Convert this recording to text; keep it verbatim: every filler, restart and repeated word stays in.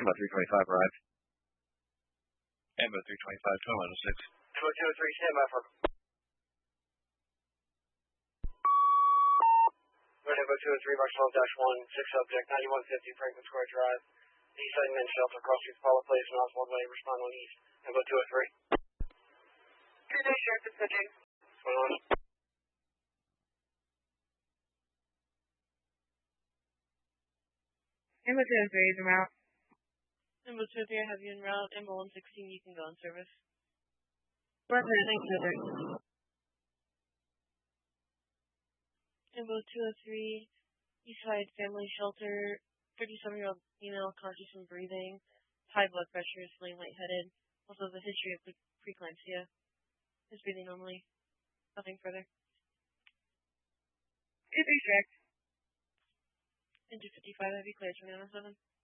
Ambo three twenty-five arrived. Ambo three twenty-five, two one six. Ambo two oh three, stand by for. Ambo two oh three, Marshall dash one, six subject, ninety-one fifty Franklin Square Drive. East side men's shelter, cross streets, Paula Place, and Oswald Way, respond on east. Ambo two oh three. Good day, Sheriff, it's James. What's going on? Ambo two oh three is en route. Ambo two oh three, I have you en route. Ambo one sixteen, you can go on service. Roger, thanks, Desert. Ambo two oh three, Eastside Family Shelter, thirty-seven-year-old female, conscious and breathing, high blood pressure, feeling lightheaded, also has a history of preeclampsia, is breathing normally, nothing further. two three six. Engine fifty-five, have you cleared twenty-one oh seven?